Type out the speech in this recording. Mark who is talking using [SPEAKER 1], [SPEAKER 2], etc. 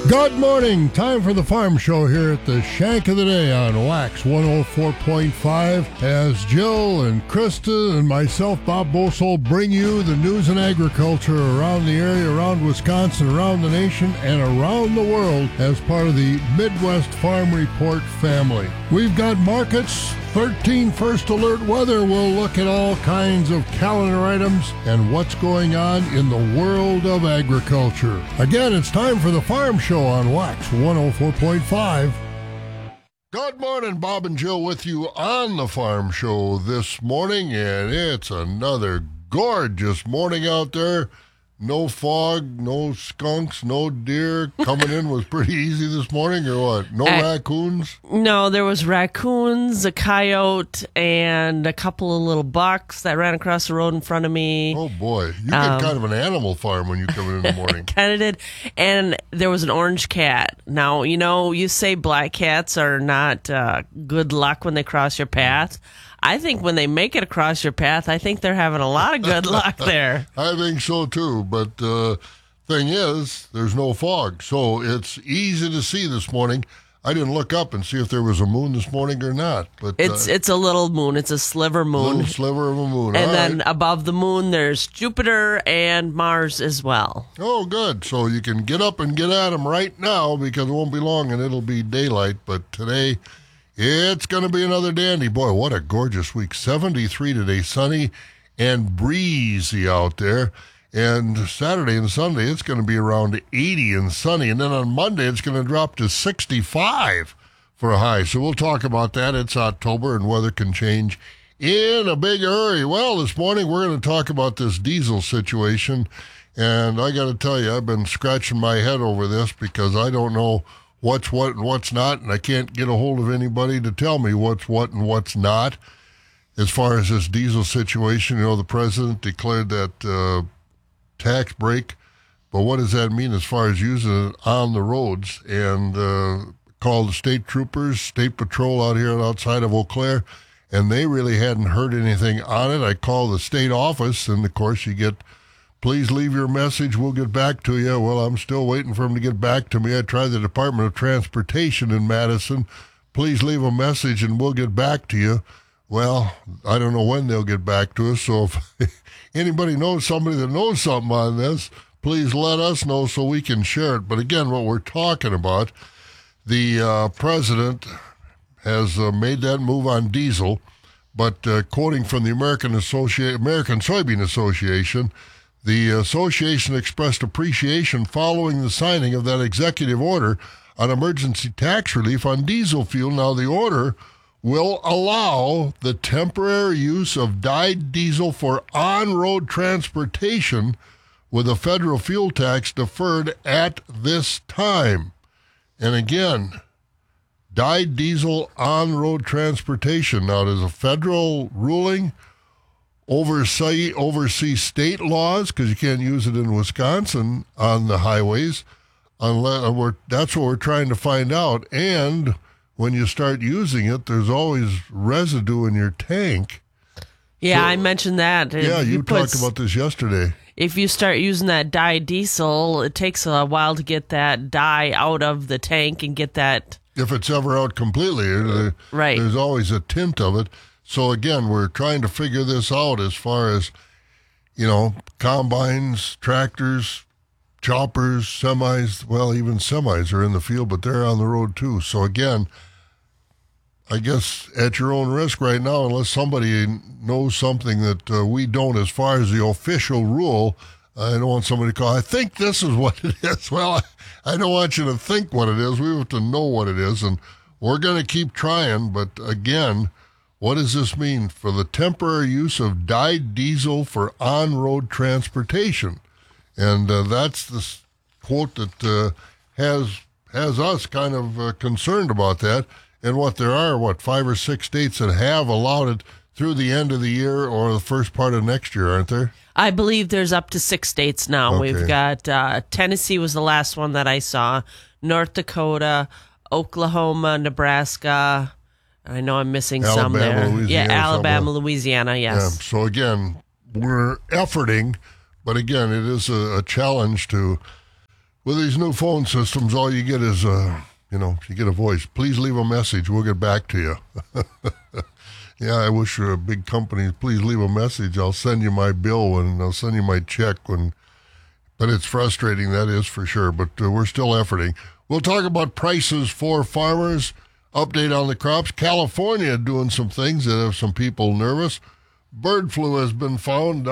[SPEAKER 1] Good morning. Time for the Farm Show here at the Shank of the Day on Wax 104.5 as Jill and Krista and myself, Bob Bosold, bring you the news and agriculture around the area, around Wisconsin, around the nation, and around the world as part of the Midwest Farm Report family. We've got markets, 13 first alert weather. We'll look at all kinds of calendar items and what's going on in the world of agriculture. Again, it's time for the Farm Show on Wax 104.5. Good morning, Bob and Jill with you on the Farm Show this morning, and it's another gorgeous morning out there. No fog, no skunks, no deer. Coming in was pretty easy this morning, or what? No raccoons?
[SPEAKER 2] No, there was raccoons, a coyote, and a couple of little bucks that ran across the road in front of me.
[SPEAKER 1] Oh, boy. You get kind of an animal farm when you come in the morning.
[SPEAKER 2] Kind of did. And there was an orange cat. Now, you say black cats are not good luck when they cross your path. I think when they make it across your path, I think they're having a lot of good luck there.
[SPEAKER 1] I think so, too. But thing is, there's no fog, so it's easy to see this morning. I didn't look up and see if there was a moon this morning or not. But
[SPEAKER 2] it's a little moon. It's a sliver moon.
[SPEAKER 1] Little sliver of a moon.
[SPEAKER 2] And then above the moon, there's Jupiter and Mars as well.
[SPEAKER 1] Oh, good. So you can get up and get at them right now because it won't be long and it'll be daylight. But today, it's going to be another dandy. Boy, what a gorgeous week. 73 today, sunny and breezy out there. And Saturday and Sunday, it's going to be around 80 and sunny. And then on Monday, it's going to drop to 65 for a high. So we'll talk about that. It's October, and weather can change in a big hurry. Well, this morning, we're going to talk about this diesel situation. And I got to tell you, I've been scratching my head over this because I don't know what's what and what's not, and I can't get a hold of anybody to tell me what's what and what's not. As far as this diesel situation, the president declared that tax break, but what does that mean as far as using it on the roads? And called the state troopers, state patrol out here outside of Eau Claire, and they really hadn't heard anything on it. I called the state office, and of course you get, please leave your message, we'll get back to you. Well, I'm still waiting for them to get back to me. I tried the Department of Transportation in Madison. Please leave a message and we'll get back to you. Well, I don't know when they'll get back to us, so if anybody knows somebody that knows something on this, please let us know so we can share it. But again, what we're talking about, the president has made that move on diesel, but quoting from the American Soybean Association, the association expressed appreciation following the signing of that executive order on emergency tax relief on diesel fuel. Now, the order will allow the temporary use of dyed diesel for on-road transportation with a federal fuel tax deferred at this time. And again, dyed diesel on-road transportation. Now, there's a federal ruling oversee state laws because you can't use it in Wisconsin on the highways. That's what we're trying to find out. And when you start using it, there's always residue in your tank.
[SPEAKER 2] Yeah, so, I mentioned that.
[SPEAKER 1] Yeah, you talked about this yesterday.
[SPEAKER 2] If you start using that dye diesel, it takes a while to get that dye out of the tank and get that.
[SPEAKER 1] If it's ever out completely,
[SPEAKER 2] right.
[SPEAKER 1] There's always a tint of it. So again, we're trying to figure this out as far as, combines, tractors, choppers, semis. Well, even semis are in the field, but they're on the road too. So again, I guess at your own risk right now, unless somebody knows something that we don't as far as the official rule, I don't want somebody to call, I think this is what it is. Well, I don't want you to think what it is. We have to know what it is, and we're going to keep trying. But again, what does this mean for the temporary use of dyed diesel for on-road transportation? And that's the quote that has us kind of concerned about that. And there are 5 or 6 states that have allowed it through the end of the year or the first part of next year, aren't there?
[SPEAKER 2] I believe there's up to 6 states now. Okay. We've got Tennessee was the last one that I saw, North Dakota, Oklahoma, Nebraska. I know I'm missing some there.
[SPEAKER 1] Louisiana,
[SPEAKER 2] Alabama, Louisiana, yes.
[SPEAKER 1] Yeah. So again, we're efforting, but again, it is a challenge to With these new phone systems, all you get is, if you get a voice, please leave a message. We'll get back to you. Yeah, I wish big companies, please leave a message. I'll send you my bill and I'll send you my check. But it's frustrating, that is for sure. But we're still efforting. We'll talk about prices for farmers, update on the crops. California doing some things that have some people nervous. Bird flu has been found